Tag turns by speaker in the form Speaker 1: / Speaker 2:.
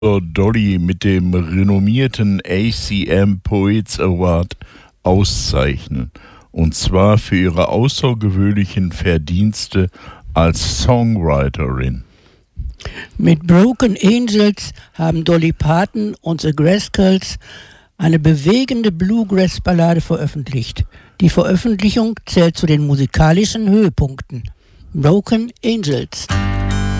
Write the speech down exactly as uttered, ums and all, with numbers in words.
Speaker 1: Dolly mit dem renommierten A C M Poets Award auszeichnen. Und zwar für ihre außergewöhnlichen Verdienste als Songwriterin.
Speaker 2: Mit Broken Angels haben Dolly Parton und The Rascals eine bewegende Bluegrass-Ballade veröffentlicht. Die Veröffentlichung zählt zu den musikalischen Höhepunkten. Broken Angels.